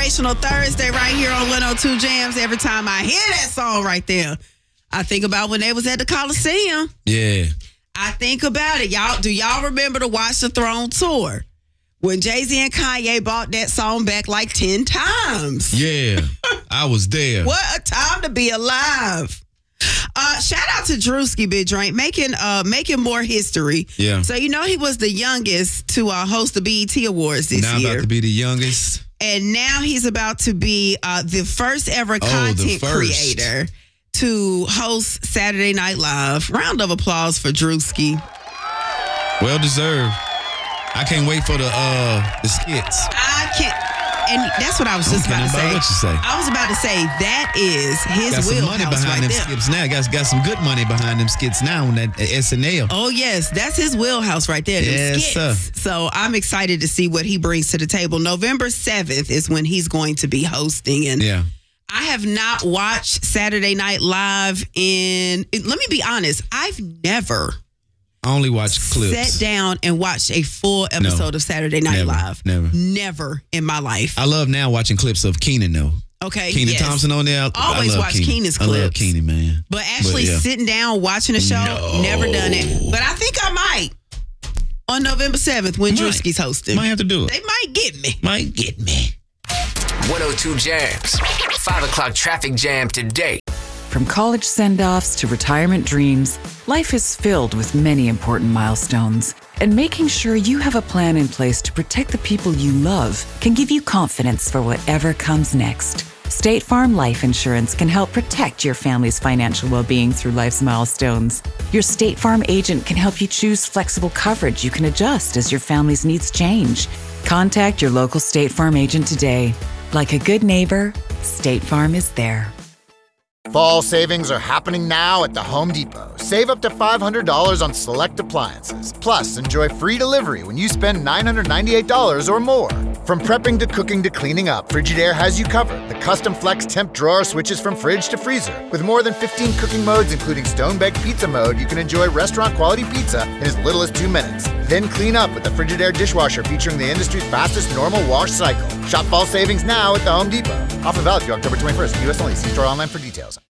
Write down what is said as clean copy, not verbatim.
Inspirational Thursday right here on 102 Jams. Every time I hear that song right there, I think about when they was at the Coliseum. Yeah. I think about it. Do y'all remember the Watch the Throne tour? When Jay-Z and Kanye brought that song back like 10 times. Yeah. I was there. What a time to be alive. Shout out to Drewski, Big Drink, making more history. Yeah. So, he was the youngest to host the BET Awards this year. Now about to be the youngest. And now he's about to be the first ever content creator to host Saturday Night Live. Round of applause for Drewski. Well deserved. I can't wait for the skits. I can't. And that's what I was just about to say. What you say. I was about to say that is his got some wheelhouse money behind right them there. skits now. Got some good money behind them skits now on that SNL. Oh yes, that's his wheelhouse right there. Yes, skits. sir. So I'm excited to see what he brings to the table. November 7th is when he's going to be hosting, and yeah. I have not watched Saturday Night Live let me be honest, I've never only watched clips. Sat down and watched a full episode of Saturday Night Live. Never in my life. I love now watching clips of Keenan though. Okay. Keenan Thompson on there. Always watch Keenan's clips. I love Keenan, man. But actually sitting down watching a show, never done it. But I think I might on November 7th when Drewski's hosting. Might have to do it. They might get me. 102 Jams. 5 o'clock traffic jam today. From college send-offs to retirement dreams, life is filled with many important milestones. And making sure you have a plan in place to protect the people you love can give you confidence for whatever comes next. State Farm Life Insurance can help protect your family's financial well-being through life's milestones. Your State Farm agent can help you choose flexible coverage you can adjust as your family's needs change. Contact your local State Farm agent today. Like a good neighbor, State Farm is there. Fall savings are happening now at the Home Depot. Save up to $500 on select appliances. Plus, enjoy free delivery when you spend $998 or more. From prepping to cooking to cleaning up, Frigidaire has you covered. The custom flex temp drawer switches from fridge to freezer. With more than 15 cooking modes, including stone-baked pizza mode, you can enjoy restaurant-quality pizza in as little as 2 minutes. Then clean up with the Frigidaire dishwasher featuring the industry's fastest normal wash cycle. Shop fall savings now at the Home Depot. Offer valid through October 21st. U.S. only. See store online for details.